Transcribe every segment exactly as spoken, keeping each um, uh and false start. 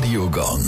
Radio Gong.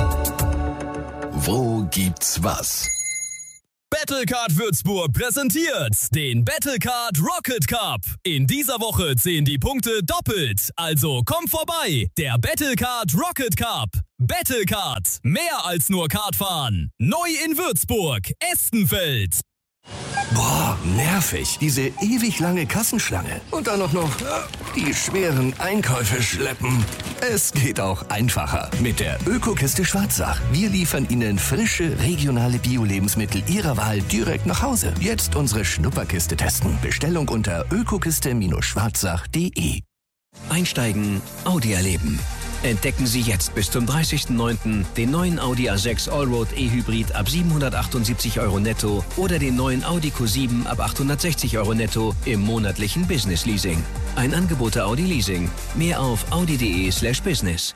Wo gibt's was? Battlecard Würzburg präsentiert den Battlecard Rocket Cup. In dieser Woche zählen die Punkte doppelt. Also komm vorbei, der Battlecard Rocket Cup. Battlecard, mehr als nur Kartfahren. Neu in Würzburg, Estenfeld. Boah, nervig. Diese ewig lange Kassenschlange. Und dann auch noch die schweren Einkäufe schleppen. Es geht auch einfacher mit der Ökokiste Schwarzach. Wir liefern Ihnen frische, regionale Bio-Lebensmittel Ihrer Wahl direkt nach Hause. Jetzt unsere Schnupperkiste testen. Bestellung unter ökokiste Schwarzach punkt de. Einsteigen, Audi erleben. Entdecken Sie jetzt bis zum dreißigsten neunten den neuen Audi A sechs Allroad E-Hybrid ab siebenhundertachtundsiebzig Euro netto oder den neuen Audi Q sieben ab achthundertsechzig Euro netto im monatlichen Business Leasing. Ein Angebot der Audi Leasing. Mehr auf audi.de slash business.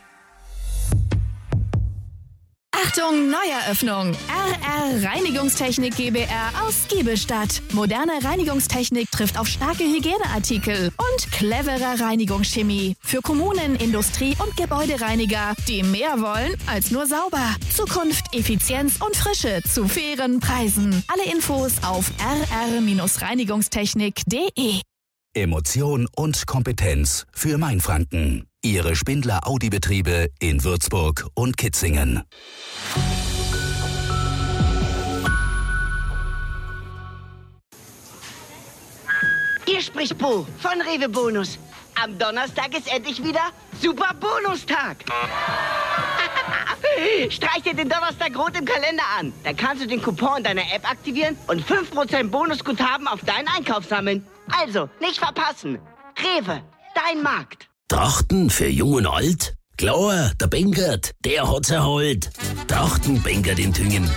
Achtung, Neueröffnung. R R Reinigungstechnik GbR aus Giebelstadt. Moderne Reinigungstechnik trifft auf starke Hygieneartikel und clevere Reinigungschemie. Für Kommunen, Industrie- und Gebäudereiniger, die mehr wollen als nur sauber. Zukunft, Effizienz und Frische zu fairen Preisen. Alle Infos auf r r reinigungstechnik punkt de. Emotion und Kompetenz für Mainfranken. Ihre Spindler Audi-Betriebe in Würzburg und Kitzingen. Hier spricht Bo von Rewe Bonus. Am Donnerstag ist endlich wieder Super Bonustag. Streich dir den Donnerstag rot im Kalender an. Dann kannst du den Coupon deiner App aktivieren und fünf Prozent Bonusguthaben auf deinen Einkauf sammeln. Also, nicht verpassen. Rewe, dein Markt. Trachten für Jung und Alt? Klar, der Benkert, der hat's erholt. Trachten Benkert in Tüngen.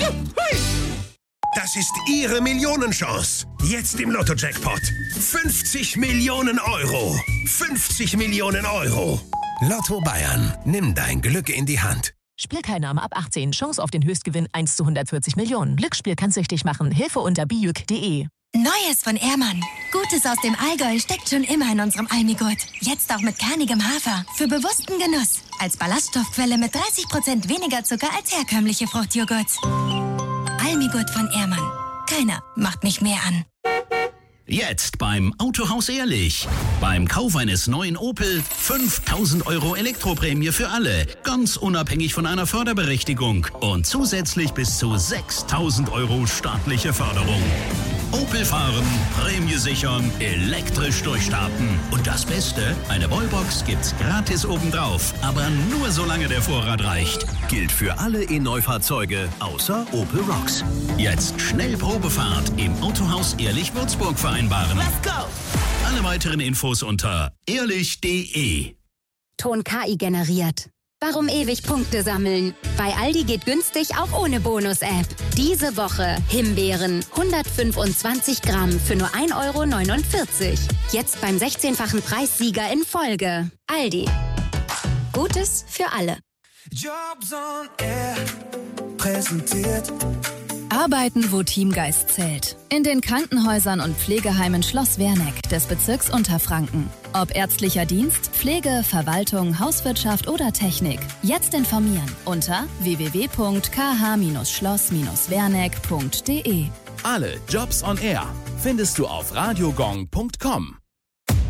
Das ist Ihre Millionenchance. Jetzt im Lotto-Jackpot. fünfzig Millionen Euro. fünfzig Millionen Euro. Lotto Bayern. Nimm dein Glück in die Hand. Spielteilnahme ab achtzehn. Chance auf den Höchstgewinn eins zu hundertvierzig Millionen. Glücksspiel kann süchtig machen. Hilfe unter bijuk punkt de. Neues von Ehrmann. Gutes aus dem Allgäu steckt schon immer in unserem Almigurt. Jetzt auch mit kernigem Hafer. Für bewussten Genuss. Als Ballaststoffquelle mit dreißig Prozent weniger Zucker als herkömmliche Fruchtjoghurts. Almigurt von Ehrmann. Keiner macht mich mehr an. Jetzt beim Autohaus Ehrlich. Beim Kauf eines neuen Opel fünftausend Euro Elektroprämie für alle. Ganz unabhängig von einer Förderberechtigung. Und zusätzlich bis zu sechstausend Euro staatliche Förderung. Opel fahren, Prämie sichern, elektrisch durchstarten. Und das Beste, eine Wallbox gibt's gratis obendrauf. Aber nur solange der Vorrat reicht. Gilt für alle E-Neufahrzeuge außer Opel Rocks. Jetzt schnell Probefahrt im Autohaus Ehrlich Würzburg vereinbaren. Let's go! Alle weiteren Infos unter ehrlich punkt de. Ton K I generiert. Warum ewig Punkte sammeln? Bei Aldi geht günstig auch ohne Bonus-App. Diese Woche Himbeeren hundertfünfundzwanzig Gramm für nur ein Euro neunundvierzig. Jetzt beim sechzehnfachen Preissieger in Folge. Aldi. Gutes für alle. Jobs on Air präsentiert. Arbeiten, wo Teamgeist zählt. In den Krankenhäusern und Pflegeheimen Schloss Werneck des Bezirks Unterfranken. Ob ärztlicher Dienst, Pflege, Verwaltung, Hauswirtschaft oder Technik. Jetzt informieren unter w w w punkt k h schloss werneck punkt de. Alle Jobs on Air findest du auf radiogong punkt com.